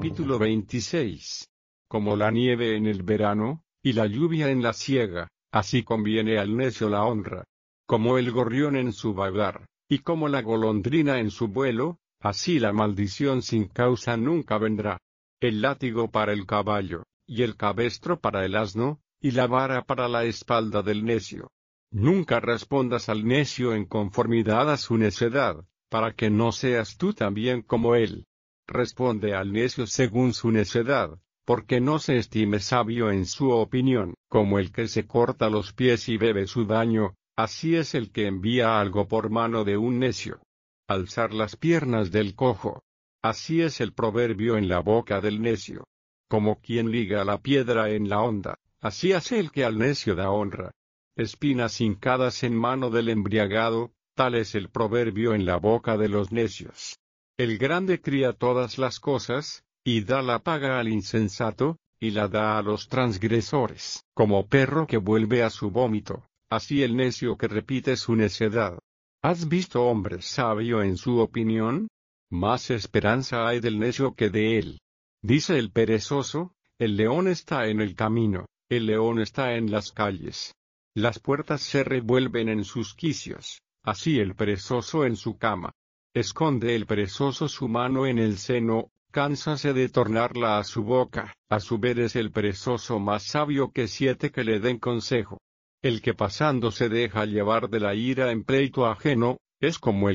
Capítulo 26. Como la nieve en el verano, y la lluvia en la siega, así conviene al necio la honra. Como el gorrión en su vagar, y como la golondrina en su vuelo, así la maldición sin causa nunca vendrá. El látigo para el caballo, y el cabestro para el asno, y la vara para la espalda del necio. Nunca respondas al necio en conformidad a su necedad, para que no seas tú también como él. Responde al necio según su necedad, porque no se estime sabio en su opinión. Como el que se corta los pies y bebe su daño, así es el que envía algo por mano de un necio. Alzar las piernas del cojo. Así es el proverbio en la boca del necio. Como quien liga la piedra en la honda, así hace el que al necio da honra. Espinas hincadas en mano del embriagado, tal es el proverbio en la boca de los necios. El grande cría todas las cosas, y da la paga al insensato, y la da a los transgresores. Como perro que vuelve a su vómito, así el necio que repite su necedad. ¿Has visto hombre sabio en su opinión? Más esperanza hay del necio que de él. Dice el perezoso, el león está en el camino, el león está en las calles. Las puertas se revuelven en sus quicios, así el perezoso en su cama. Esconde el perezoso su mano en el seno, cánsase de tornarla a su boca. A su vez es el perezoso más sabio que 7 que le den consejo. El que pasando se deja llevar de la ira en pleito ajeno, es como el